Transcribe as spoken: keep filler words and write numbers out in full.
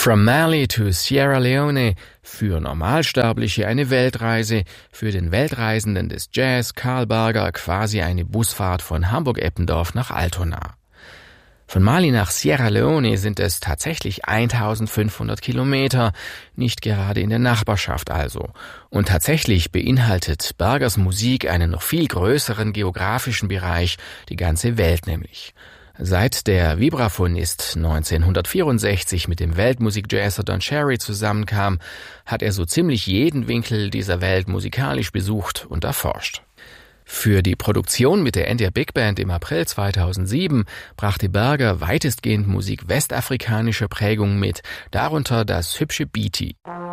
From Mali to Sierra Leone, für Normalsterbliche eine Weltreise, für den Weltreisenden des Jazz Carl Berger quasi eine Busfahrt von Hamburg-Eppendorf nach Altona. Von Mali nach Sierra Leone sind es tatsächlich eintausendfünfhundert Kilometer, nicht gerade in der Nachbarschaft also. Und tatsächlich beinhaltet Bergers Musik einen noch viel größeren geografischen Bereich, die ganze Welt nämlich. Seit der Vibraphonist neunzehnhundertvierundsechzig mit dem Weltmusikjazzer Don Cherry zusammenkam, hat er so ziemlich jeden Winkel dieser Welt musikalisch besucht und erforscht. Für die Produktion mit der India Big Band im April zweitausendsieben brachte Berger weitestgehend Musik westafrikanischer Prägung mit, darunter das hübsche Biti.